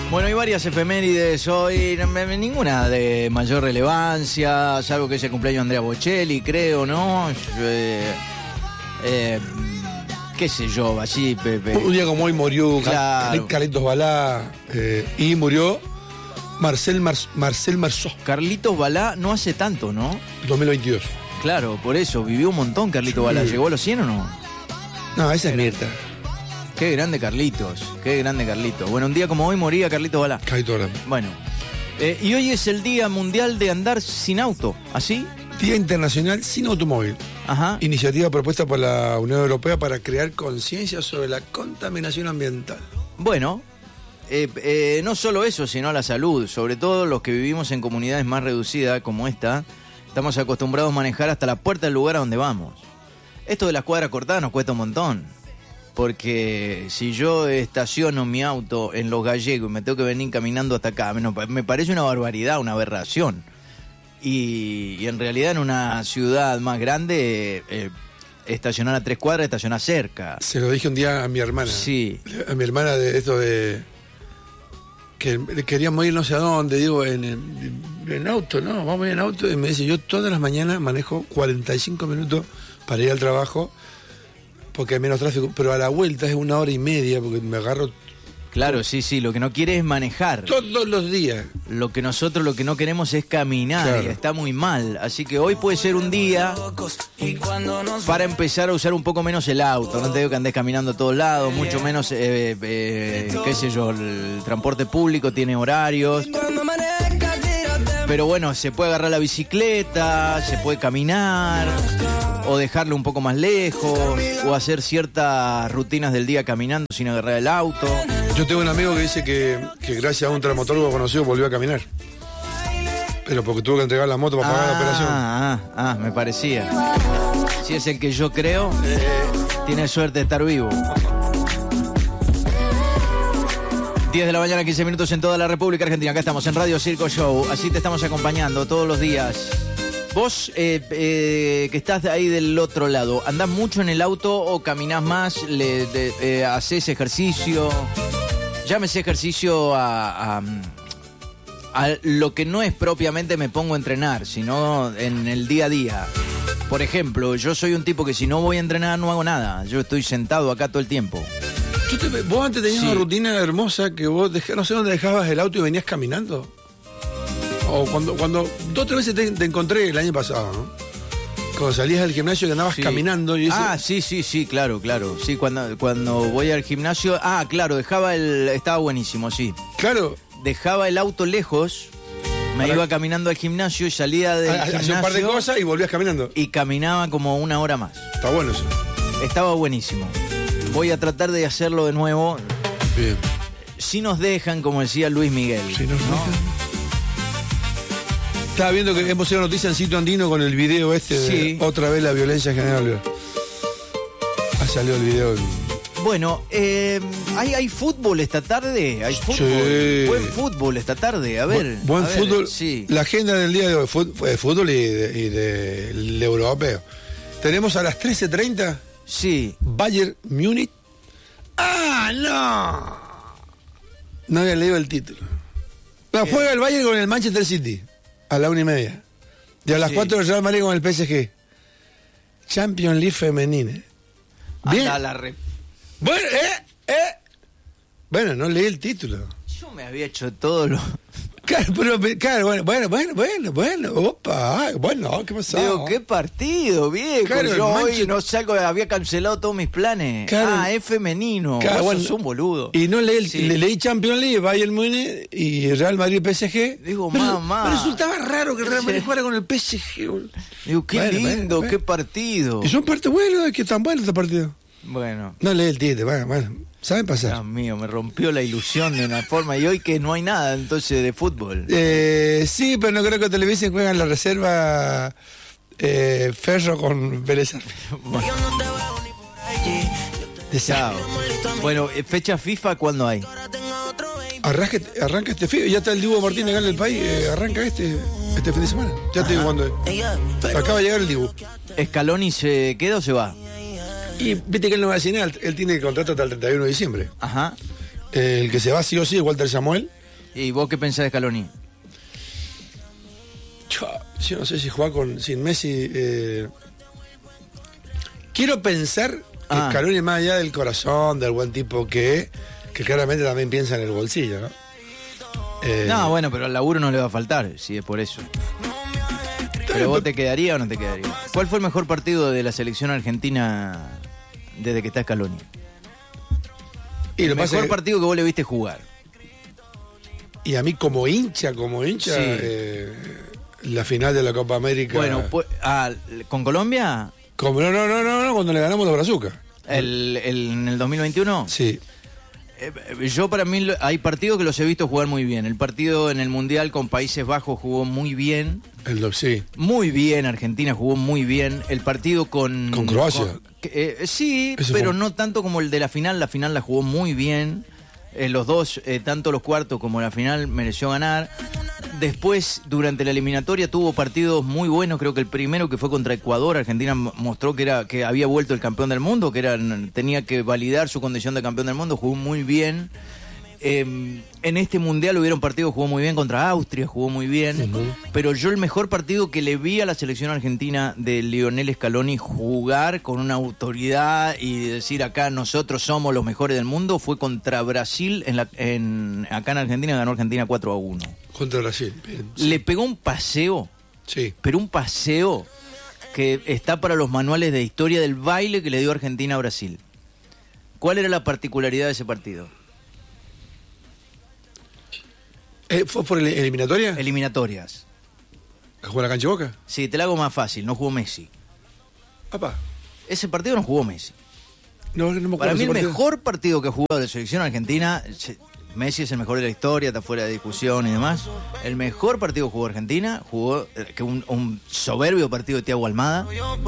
Bueno, hay varias efemérides hoy, ninguna de mayor relevancia, salvo que es el cumpleaños de Andrea Bocelli, creo, ¿no? Qué sé yo, así... Un día como hoy murió Claro. Carlitos Balá y murió Marcel Marceau, Carlitos Balá no hace tanto, ¿no? 2022. Claro, por eso, vivió un montón Carlitos Balá. ¿Llegó a los 100 o no? No, esa es Mirta. Qué grande Carlitos, qué grande Carlitos. Bueno, un día como hoy moría Carlitos Balá. Carlitos Balá. Bueno, y hoy es el Día Mundial de Andar Sin Auto, ¿así? Día Internacional Sin Automóvil. Ajá. Iniciativa propuesta por la Unión Europea para crear conciencia sobre la contaminación ambiental. Bueno, no solo eso, sino la salud. Sobre todo los que vivimos en comunidades más reducidas como esta, estamos acostumbrados a manejar hasta la puerta del lugar a donde vamos. Esto de las cuadras cortadas nos cuesta un montón. Porque si yo estaciono mi auto en Los Gallegos y me tengo que venir caminando hasta acá, me parece una barbaridad, una aberración. Y en realidad en una ciudad más grande, estacionar a 3 cuadras, estacionar cerca. Se lo dije un día a mi hermana. Sí. A mi hermana de esto de... que queríamos ir no sé a dónde, digo, en auto, ¿no? Vamos a ir en auto. Y me dice, yo todas las mañanas manejo 45 minutos para ir al trabajo, porque hay menos tráfico, pero a la vuelta es 1 hora y media, porque me agarro... Claro, sí, lo que no quiere es manejar. Todos los días. Lo que no queremos es caminar, Claro. y está muy mal. Así que hoy puede ser un día para empezar a usar un poco menos el auto. No te digo que andes caminando a todos lados, mucho menos, qué sé yo, el transporte público tiene horarios. Pero bueno, se puede agarrar la bicicleta, se puede caminar, o dejarlo un poco más lejos, o hacer ciertas rutinas del día caminando sin agarrar el auto. Yo tengo un amigo que dice que gracias a un traumatólogo conocido volvió a caminar. Pero porque tuvo que entregar la moto para pagar la operación. Me parecía. Si es el que yo creo, tiene suerte de estar vivo. 10 de la mañana, 15 minutos en toda la República Argentina. Acá estamos en Radio Circo Show. Así te estamos acompañando todos los días. Vos, que estás ahí del otro lado, ¿andás mucho en el auto o caminás más? ¿Hacés ejercicio? Llámese ejercicio a lo que no es propiamente me pongo a entrenar, sino en el día a día. Por ejemplo, yo soy un tipo que si no voy a entrenar no hago nada. Yo estoy sentado acá todo el tiempo. Vos antes tenías Sí. una rutina hermosa que vos no sé dónde dejabas el auto y venías caminando. O cuando 2 o 3 veces te encontré el año pasado, ¿no? Cuando salías del gimnasio y andabas Sí. caminando. Y Sí, claro. Sí, cuando voy al gimnasio, claro, estaba buenísimo, sí. Claro. Dejaba el auto lejos, me iba caminando al gimnasio y salía del Hacía gimnasio un par de cosas y volvías caminando. y caminaba como 1 hora más. Está bueno eso. Estaba buenísimo. Voy a tratar de hacerlo de nuevo. Bien. Si nos dejan, como decía Luis Miguel. Si nos ¿no? dejan. Estaba viendo que hemos hecho noticia en Sitio Andino con el video de Sí. otra vez la violencia general. Salió el video. Bueno, ¿hay fútbol esta tarde? ¿Hay fútbol? Sí. Buen fútbol esta tarde, a ver. Buen a ver, fútbol. Sí. La agenda del día de hoy, fútbol y del europeo. Tenemos a las 13:30 Sí. Bayern Múnich. ¡No! No había leído el título. No, juega el Bayern con el Manchester City a la 1:30. Y a las 4 el Real Madrid con el PSG. Champions League femenina. Bien. Anda la Bueno, Bueno, no leí el título. Yo me había hecho todo lo... Claro, bueno. Opa, bueno, ¿qué pasó? Digo, qué partido, viejo. Claro, yo el hoy Manchester- no salgo, había cancelado todos mis planes. Claro. Es femenino. Claro, Vos bueno, sos un boludo. Y no leí, Sí. leí Champions League, Bayern Múnich y Real Madrid PSG. Digo, pero, mamá. pero resultaba raro que el Real Madrid Sí. jugara con el PSG. Boludo. Digo, qué Bueno, lindo, bueno. qué partido. Y son partes buenas, que tan buenos este partido. Bueno, No leí el título, bueno. ¿Saben pasar? Dios mío, me rompió la ilusión de una forma. Y hoy que no hay nada entonces de fútbol. Sí, pero no creo que Televisa juegan la reserva Ferro con Vélez Sarsfield. Chao. Bueno, fecha FIFA, ¿cuándo hay? Arranca este fin, ya está el Dibu Martínez acá en el país, arranca este fin de semana. Ya te digo cuándo es. Acaba de llegar el Dibu. ¿Scaloni se queda o se va? Y viste que él no va a decir nada, él tiene el contrato hasta el 31 de diciembre. Ajá. El que se va sí o sí es Walter Samuel, ¿Y vos qué pensás de Scaloni? Yo no sé si jugar sin Messi. Quiero pensar que Scaloni, más allá del corazón, del buen tipo que claramente también piensa en el bolsillo, ¿no? No, bueno, pero al laburo no le va a faltar, si es por eso. ¿Pero vos te quedaría o no te quedaría? ¿Cuál fue el mejor partido de la selección argentina desde que está Scaloni? Y el mejor partido que vos le viste jugar. Y a mí como hincha, sí. La final de la Copa América. Bueno, pues, ¿con Colombia? No, cuando le ganamos a Brazuca. ¿En el 2021? Sí. Yo para mí hay partidos que los he visto jugar muy bien. El partido en el Mundial con Países Bajos jugó muy bien. Sí. Muy bien, Argentina jugó muy bien. El partido con Croacia. Sí, pero no tanto como el de la final. La final la jugó muy bien. Los dos, tanto los cuartos como la final, mereció ganar. Después, durante la eliminatoria, tuvo partidos muy buenos. Creo que el primero, que fue contra Ecuador, Argentina mostró que había vuelto el campeón del mundo, tenía que validar su condición de campeón del mundo. Jugó muy bien. En este mundial hubieron partidos, jugó muy bien contra Austria, jugó muy bien. Pero yo el mejor partido que le vi a la selección argentina de Lionel Scaloni jugar con una autoridad y decir acá nosotros somos los mejores del mundo fue contra Brasil. Acá en Argentina ganó Argentina 4-1. Contra Brasil. Bien, sí. Le pegó un paseo. Sí. Pero un paseo que está para los manuales de historia del baile que le dio Argentina a Brasil. ¿Cuál era la particularidad de ese partido? ¿Fue por eliminatoria? Eliminatorias. ¿Jugó la cancha Boca? Sí, te la hago más fácil, no jugó Messi. Papá. Ese partido no jugó Messi. No me acuerdo. Para mí el mejor partido que ha jugado la selección argentina, Messi es el mejor de la historia, está fuera de discusión y demás. El mejor partido que jugó Argentina, jugó un soberbio partido de Thiago Almada.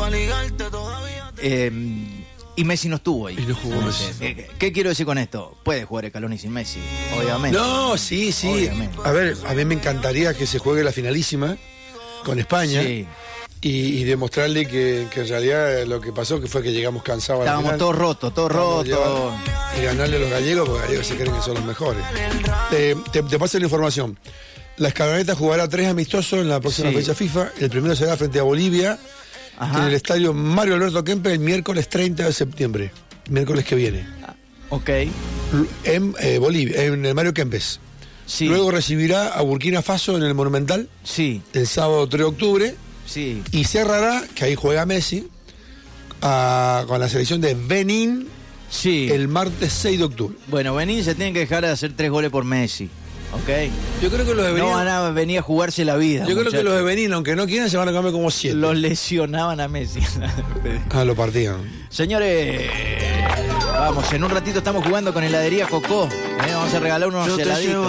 Y Messi no estuvo ahí. Y no jugó Messi. ¿Qué quiero decir con esto? Puede jugar Scaloni sin Messi, obviamente. No, sí. Obviamente. A ver, a mí me encantaría que se juegue la finalísima con España. Sí. Y demostrarle que en realidad lo que pasó que fue que llegamos cansados a la Estábamos final. todos rotos. Y ganarle a los gallegos, porque los gallegos se creen que son los mejores. Te paso la información. La escaloneta jugará 3 amistosos en la próxima fecha FIFA. El primero será frente a Bolivia, en el estadio Mario Alberto Kempes, el miércoles 30 de septiembre. Miércoles que viene. Ok. En Bolivia, en el Mario Kempes. Sí. Luego recibirá a Burkina Faso en el Monumental. Sí. El sábado 3 de octubre. Sí. Y cerrará, que ahí juega Messi, con la selección de Benín el martes 6 de octubre. Bueno, Benín se tiene que dejar de hacer 3 goles por Messi. ¿Ok? Yo creo que los de Benín. No van a venir a jugarse la vida. Yo creo que los de Benín, aunque no quieran, se van a comer como 7. Los lesionaban a Messi. Lo partían. Señores, vamos, en un ratito estamos jugando con heladería Cocó. Vamos a regalar unos heladitos.